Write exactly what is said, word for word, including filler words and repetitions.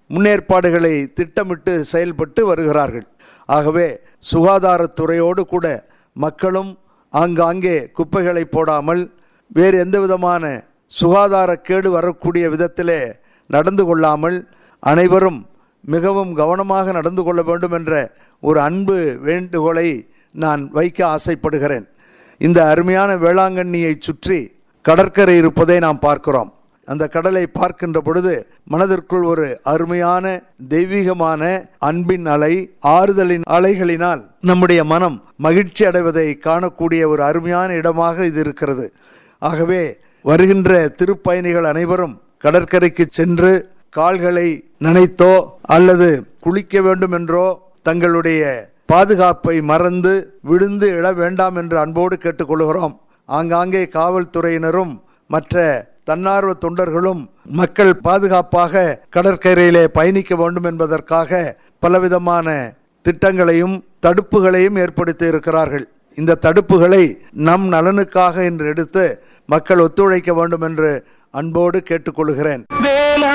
முன்னேற்பாடுகளை திட்டமிட்டு செயல்பட்டு வருகிறார்கள். ஆகவே சுகாதாரத்துறையோடு கூட மக்களும் ஆங்காங்கே குப்பைகளை போடாமல் வேறு எந்த விதமான சுகாதாரக்கேடு வரக்கூடிய விதத்திலே நடந்து கொள்ளாமல் அனைவரும் மிகவும் கவனமாக நடந்து கொள்ள வேண்டும் என்ற ஒரு அன்பு வேண்டுகோளை நான் வைக்க ஆசைப்படுகிறேன். இந்த அருமையான வேளாங்கண்ணியை சுற்றி கடற்கரை இருப்பதை நாம் பார்க்கிறோம். அந்த கடலை பார்க்கின்ற பொழுது மனதிற்குள் ஒரு அருமையான தெய்வீகமான அன்பின் அலை, ஆறுதலின் அலைகளினால் நம்முடைய மனம் மகிழ்ச்சி அடைவதை காணக்கூடிய ஒரு அருமையான இடமாக இது இருக்கிறது. ஆகவே வருகின்ற திருப்பயணிகள் அனைவரும் கடற்கரைக்கு சென்று கால்களை நனைத்தோ அல்லது குளிக்க வேண்டும் என்றோ தங்களுடைய பாதுகாப்பை மறந்து விழுந்து எழ வேண்டாம் என்று அன்போடு கேட்டுக்கொள்கிறோம். ஆங்காங்கே காவல்துறையினரும் மற்ற தன்னார்வ தொண்டர்களும் மக்கள் பாதுகாப்பாக கடற்கரையிலே பயணிக்க வேண்டும் என்பதற்காக பலவிதமான திட்டங்களையும் தடுப்புகளையும் ஏற்படுத்தி இருக்கிறார்கள். இந்த தடுப்புகளை நம் நலனுக்காக என்று எடுத்து மக்கள் ஒத்துழைக்க வேண்டும் என்று அன்போடு கேட்டுக்கொள்கிறேன்.